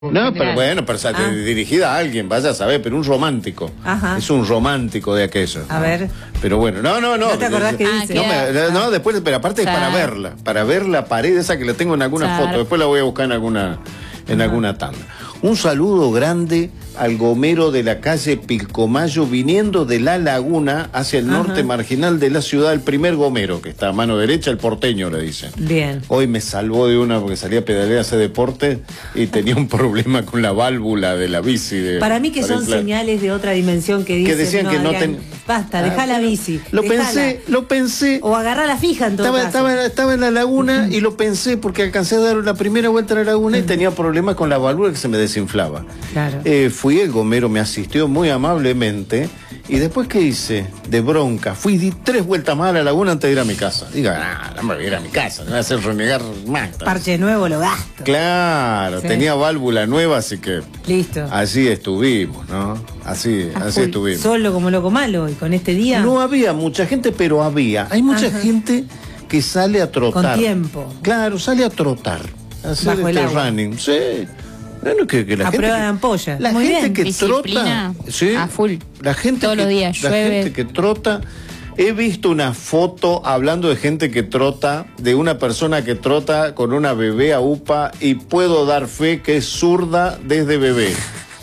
No, pero bueno, dirigida a alguien, vaya a saber, pero un romántico. Ajá. Es un romántico de aquello. A ver. Pero bueno, no. ¿No te acordás qué dice? No, después, pero aparte es para ver la pared esa que la tengo en alguna foto. Después la voy a buscar en alguna tanda. Un saludo grande al gomero de la calle Pilcomayo, viniendo de La Laguna hacia el norte marginal de la ciudad, el primer gomero, que está a mano derecha, el porteño, le dicen. Bien. Hoy me salvó de una porque salía a pedalear a hacer deporte y tenía un problema con la válvula de la bici. Para mí que son señales de otra dimensión que dicen, decían que no basta, dejá la bici. Lo pensé. O agarrá la fija en todo caso. Estaba en la laguna y lo pensé porque alcancé a dar la primera vuelta a la laguna y tenía problemas con la válvula que se me desinflaba. Claro. Fui, el gomero me asistió muy amablemente y después, ¿qué hice? De bronca. Di 3 vueltas más a la laguna antes de ir a mi casa. Diga, no me voy a ir a mi casa, me voy a hacer renegar más. Parche nuevo lo gasto. Claro, sí. Tenía válvula nueva, así que... Listo. Así estuvimos, ¿no? Así estuvimos. Solo como loco malo y con este día... No había mucha gente, pero había. Hay mucha gente que sale a trotar. Con tiempo. Claro, sale a trotar. A hacer running. Sí. Bueno, que la a gente prueba de ampolla. La Muy gente bien. que Disciplina trota, ¿sí? A full. La gente todos los días llueve. La gente que trota. He visto una foto hablando de gente que trota, de una persona que trota con una bebé a UPA y puedo dar fe que es zurda desde bebé.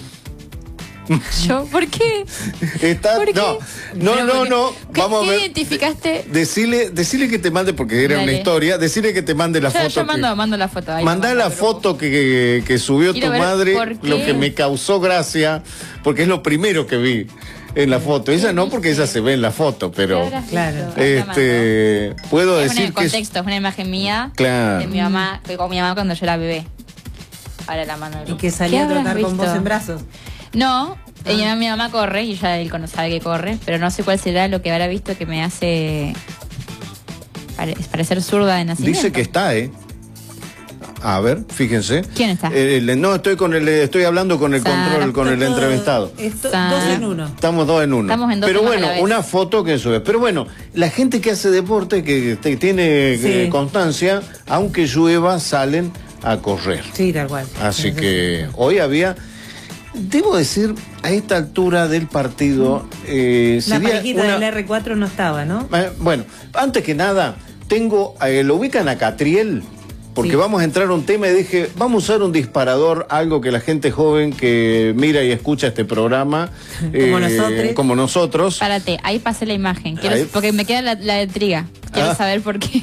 ¿Yo? ¿Por qué? ¿Por qué? No. Vamos a ver. ¿Qué identificaste? Decile que te mande, porque era una historia, decile que te mande la foto. Yo mando la foto. Mandá la foto que subió tu madre, lo que me causó gracia, porque es lo primero que vi en la foto. Ella no, porque ella se ve en la foto, pero claro. Puedo es decir el contexto, es una imagen mía, claro, de mi mamá, con mi mamá cuando yo era bebé. Ahora la mano. Y que salía a trotar con vos en brazos. No, mi mamá corre y ya él sabe que corre, pero no sé cuál será lo que habrá visto que me hace parecer zurda de nacimiento. Dice que está, A ver, fíjense. ¿Quién está? No, estoy hablando con el control, con el entrevistado. 2 en 1. Estamos 2 en 1. Estamos en 2. Pero bueno, una foto que sube. Pero bueno, la gente que hace deporte, que tiene constancia, aunque llueva, salen a correr. Sí, tal cual. Así que hoy había... Debo decir, a esta altura del partido... la parejita del R4 no estaba, ¿no? Bueno, antes que nada, lo ubican a Catriel, porque vamos a entrar a un tema y dije, vamos a usar un disparador, algo que la gente joven que mira y escucha este programa... como nosotros. Párate, ahí pasé la imagen, porque me queda la intriga. Quiero saber por qué.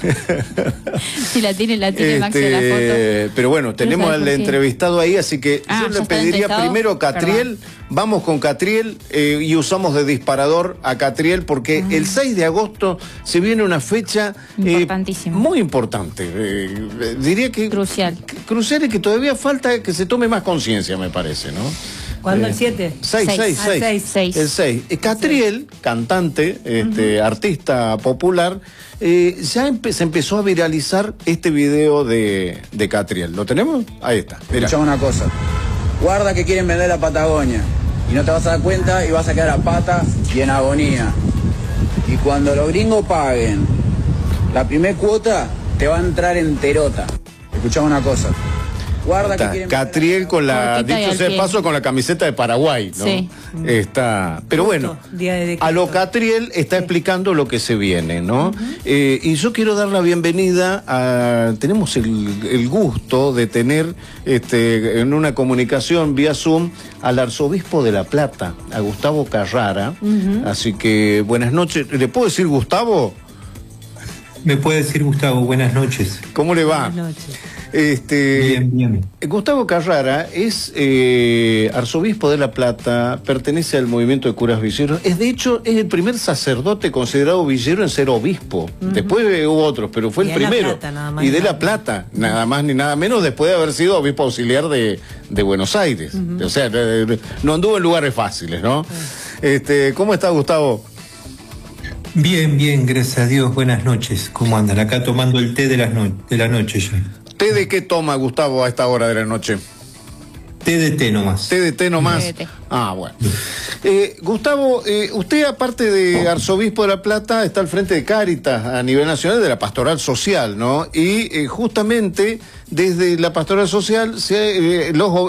Si la tiene Maxi en la foto. Pero bueno, tenemos al entrevistado ahí, así que yo le pediría primero a Catriel. Vamos con Catriel y usamos de disparador a Catriel porque el 6 de agosto se viene una fecha importantísima, muy importante. Diría que crucial y que todavía falta que se tome más conciencia, me parece, ¿no? ¿Cuándo? ¿El 7? 6. El 6. Catriel, cantante, artista popular, ya se empezó a viralizar este video de Catriel. ¿Lo tenemos? Ahí está. Escuchá una cosa. Guarda que quieren vender la Patagonia. Y no te vas a dar cuenta y vas a quedar a pata y en agonía. Y cuando los gringos paguen la primer cuota, te va a entrar enterota. Escuchá una cosa. Guarda que quieren Catriel con dicho sea de paso, con la camiseta de Paraguay, ¿no? Sí. Está. Pero bueno, a lo Catriel está explicando lo que se viene, ¿no? Y yo quiero dar la bienvenida tenemos el gusto de tener en una comunicación vía Zoom al arzobispo de La Plata, a Gustavo Carrara. Así que buenas noches. ¿Le puedo decir Gustavo? Me puede decir Gustavo, buenas noches. ¿Cómo le va? Buenas noches. Bien. Gustavo Carrara es arzobispo de La Plata, pertenece al movimiento de curas villeros, de hecho es el primer sacerdote considerado villero en ser obispo. Después hubo otros, pero fue el primero. Y de La Plata, nada más ni nada menos, después de haber sido obispo auxiliar de Buenos Aires. O sea, no anduvo en lugares fáciles, ¿no? ¿Cómo está, Gustavo? Bien, gracias a Dios, buenas noches. ¿Cómo andan? Acá tomando el té de la noche ya. ¿Té de qué toma, Gustavo, a esta hora de la noche? TDT nomás. TDT nomás. TDT. Ah, bueno. Gustavo, usted aparte de arzobispo de La Plata está al frente de Cáritas a nivel nacional, de la pastoral social, ¿no? Y justamente desde la pastoral social los